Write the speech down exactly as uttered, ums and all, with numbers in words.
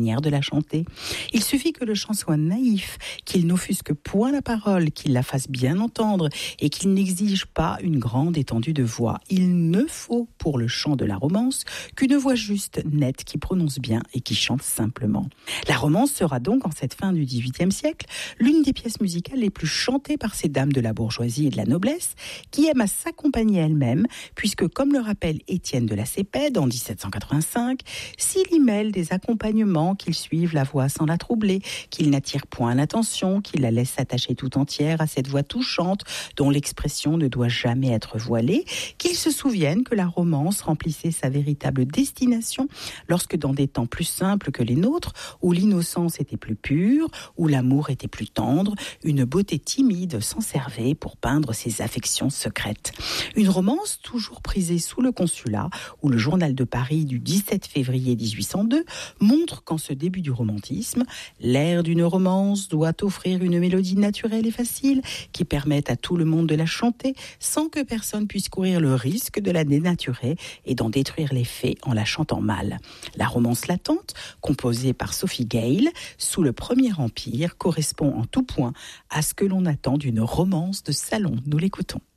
manière de la chanter. Il suffit que le chant soit naïf, qu'il n'offusque point la parole, qu'il la fasse bien entendre et qu'il n'exige pas une grande étendue de voix. Il ne faut pour le chant de la romance qu'une voix juste, nette, qui prononce bien et qui chante simplement. La romance sera donc, en cette fin du dix-huitième siècle, l'une des pièces musicales les plus chantées par ces dames de la bourgeoisie et de la noblesse qui aiment à s'accompagner elles-mêmes, puisque, comme le rappelle Étienne de la Cépède en dix-sept cent quatre-vingt-cinq, s'il y mêle des accompagnements, qu'ils suivent la voix sans la troubler, qu'ils n'attirent point l'attention, qu'ils la laissent s'attacher tout entière à cette voix touchante dont l'expression ne doit jamais être voilée, qu'ils se souviennent que la romance remplissait sa véritable destination lorsque, dans des temps plus simples que les nôtres, où l'innocence était plus pure, où l'amour était plus tendre, une beauté timide s'en servait pour peindre ses affections secrètes. Une romance toujours prisée sous le Consulat, où le Journal de Paris du dix-sept février dix-huit cent deux montre qu'en ce début du romantisme, l'air d'une romance doit offrir une mélodie naturelle et facile qui permette à tout le monde de la chanter sans que personne puisse courir le risque de la dénaturer et d'en détruire l'effet en la chantant mal. La romance latente, composée par Sophie Gale, sous le Premier Empire, correspond en tout point à ce que l'on attend d'une romance de salon. Nous l'écoutons.